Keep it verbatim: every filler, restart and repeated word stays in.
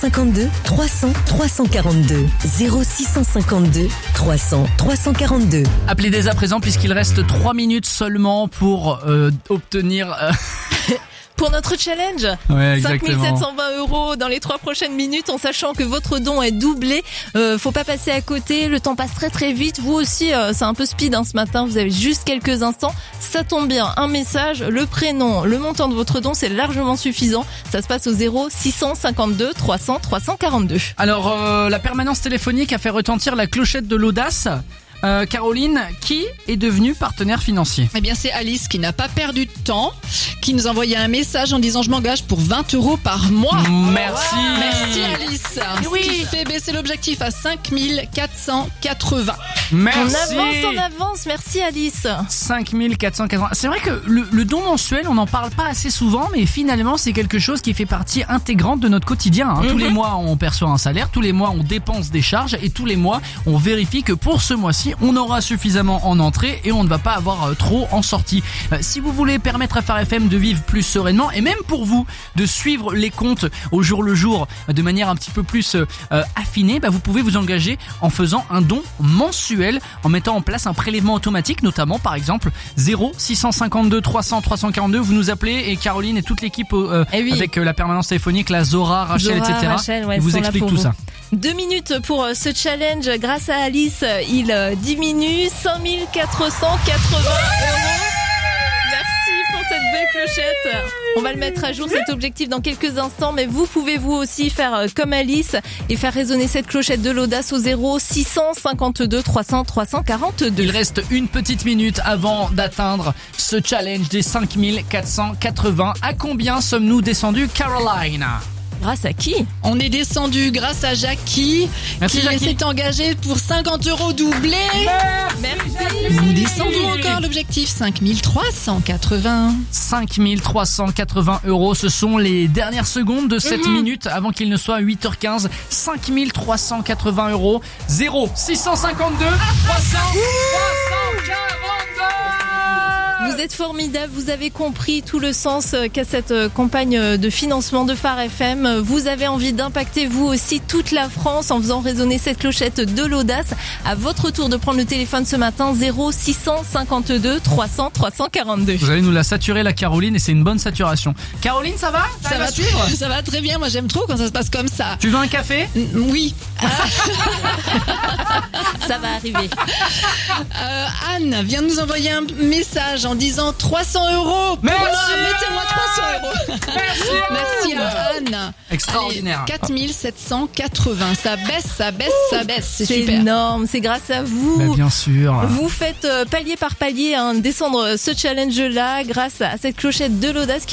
cinquante-deux trois cents trois cent quarante-deux zéro six cent cinquante-deux trois cents trois cent quarante-deux. Appelez dès à présent puisqu'il reste trois minutes seulement pour euh, obtenir... Euh... Pour notre challenge, ouais, cinq mille sept cent vingt euros dans les trois prochaines minutes, en sachant que votre don est doublé. Euh, faut pas passer à côté, le temps passe très très vite. Vous aussi, euh, c'est un peu speed hein, ce matin, vous avez juste quelques instants. Ça tombe bien, un message, le prénom, le montant de votre don, c'est largement suffisant. Ça se passe au zéro six cent cinquante-deux trois cents trois cent quarante-deux. Alors, euh, la permanence téléphonique a fait retentir la clochette de l'audace. Euh, Caroline, qui est devenue partenaire financier? Eh bien, c'est Alice qui n'a pas perdu de temps, qui nous envoyait un message en disant je m'engage pour vingt euros par mois. Merci. Wow. Merci Alice. Oui. Ce qui fait baisser l'objectif à cinq mille quatre cent quatre-vingts. Merci. On avance, on avance. Merci Alice. cinq mille quatre cent quatre-vingts. C'est vrai que le, le don mensuel, on n'en parle pas assez souvent, mais finalement, c'est quelque chose qui fait partie intégrante de notre quotidien. Hein. Mm-hmm. Tous les mois, on perçoit un salaire, tous les mois, on dépense des charges et tous les mois, on vérifie que pour ce mois-ci, on aura suffisamment en entrée et on ne va pas avoir trop en sortie. Euh, si vous voulez permettre à Phare F M de vivre plus sereinement et même pour vous de suivre les comptes au jour le jour de manière un petit peu plus euh, affinée, bah, vous pouvez vous engager en faisant un don mensuel, en mettant en place un prélèvement automatique, notamment par exemple zéro six cent cinquante-deux trois cents trois cent quarante-deux. Vous nous appelez et Caroline et toute l'équipe euh, eh oui. avec euh, la permanence téléphonique, la Zora, Rachel, Zora, et cetera. Rachel, ouais, vous explique tout vous. ça. Deux minutes pour ce challenge. Grâce à Alice, il diminue cinq mille quatre cent quatre-vingts euros. Merci pour cette belle clochette. On va le mettre à jour cet objectif dans quelques instants, mais vous pouvez vous aussi faire comme Alice et faire résonner cette clochette de l'audace au zéro six cent cinquante-deux trois cents trois cent quarante-deux. Il reste une petite minute avant d'atteindre ce challenge des cinq mille quatre cent quatre-vingts. À combien sommes-nous descendus, Caroline? Grâce à qui? On est descendu grâce à Jackie, Merci qui Jackie. s'est engagé pour cinquante euros doublés. Merci. Nous descendons encore l'objectif, cinq mille trois cent quatre-vingts. cinq mille trois cent quatre-vingts euros, ce sont les dernières secondes de cette mm-hmm. minute avant qu'il ne soit huit heures quinze. cinq mille trois cent quatre-vingts euros. zéro six cent cinquante-deux trois cents trois cent quarante-deux. Vous êtes formidable, vous avez compris tout le sens qu'a cette campagne de financement de Phare F M. Vous avez envie d'impacter vous aussi toute la France en faisant résonner cette clochette de l'audace. À votre tour de prendre le téléphone ce matin, zéro six cent cinquante-deux trois cents trois cent quarante-deux. Vous allez nous la saturer, la Caroline, et c'est une bonne saturation. Caroline, ça va? Ça va suivre? Ça va très bien, moi j'aime trop quand ça se passe comme ça. Tu veux un café? Oui. Ça va arriver. Euh, Anne vient de nous envoyer un message en disant trois cents euros. Merci. Mettez-moi trois cents euros. Merci, Merci à Anne. Extraordinaire. quatre mille sept cent quatre-vingts. Ça baisse, ça baisse, ça baisse. C'est, c'est super. énorme. C'est grâce à vous. Bah, bien sûr. Vous faites euh, palier par palier hein, descendre ce challenge-là grâce à cette clochette de l'audace qui